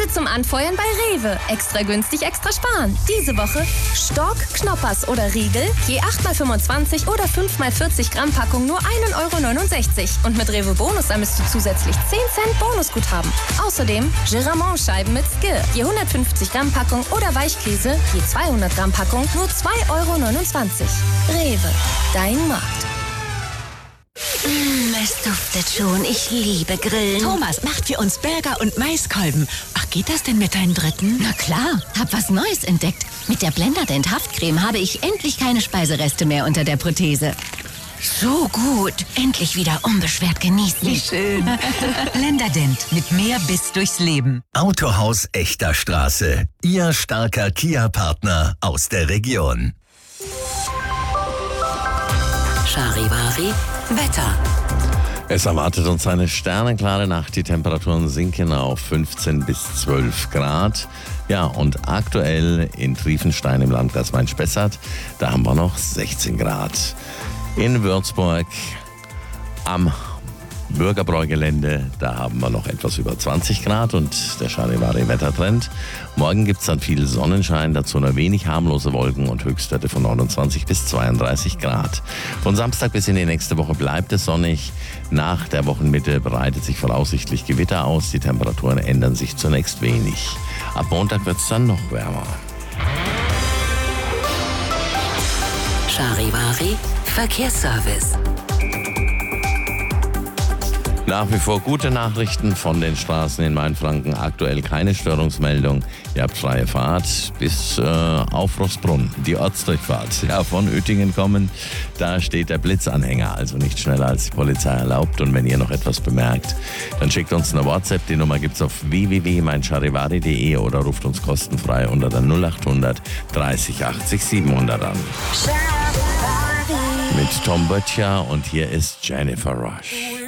Heute zum Anfeuern bei Rewe. Extra günstig, extra sparen. Diese Woche Stork, Knoppers oder Riegel, je 8x25 oder 5x40 Gramm Packung nur 1,69 €. Und mit Rewe Bonus ermisst du zusätzlich 10 Cent Bonusguthaben. Außerdem Giramont-Scheiben mit Skir, je 150 Gramm Packung oder Weichkäse, je 200 Gramm Packung nur 2,29 €. Rewe, dein Markt. Es duftet schon. Ich liebe Grillen. Thomas macht für uns Burger und Maiskolben. Ach, geht das denn mit deinem dritten? Na klar, hab was Neues entdeckt. Mit der Blenderdent Haftcreme habe ich endlich keine Speisereste mehr unter der Prothese. So gut. Endlich wieder unbeschwert genießen. Wie schön. Blenderdent mit mehr Biss durchs Leben. Autohaus Echter Straße. Ihr starker Kia-Partner aus der Region. Charivari Wetter. Es erwartet uns eine sternenklare Nacht. Die Temperaturen sinken auf 15 bis 12 Grad. Ja, und aktuell in Triefenstein im Landkreis Main-Spessart, da haben wir noch 16 Grad. In Würzburg am Bürgerbräugelände, da haben wir noch etwas über 20 Grad und der Charivari-Wettertrend. Morgen gibt es dann viel Sonnenschein, dazu nur wenig harmlose Wolken und Höchstwerte von 29 bis 32 Grad. Von Samstag bis in die nächste Woche bleibt es sonnig. Nach der Wochenmitte breitet sich voraussichtlich Gewitter aus. Die Temperaturen ändern sich zunächst wenig. Ab Montag wird es dann noch wärmer. Charivari Verkehrsservice. Nach wie vor gute Nachrichten von den Straßen in Mainfranken. Aktuell keine Störungsmeldung. Ihr habt freie Fahrt bis auf Rossbrunn. Die Ortsdurchfahrt. Ja, von Uettingen kommen, da steht der Blitzanhänger. Also nicht schneller als die Polizei erlaubt. Und wenn ihr noch etwas bemerkt, dann schickt uns eine WhatsApp. Die Nummer gibt's auf www.meincharivari.de oder ruft uns kostenfrei unter der 0800 30 80 700 an. Mit Tom Böttcher und hier ist Jennifer Rush.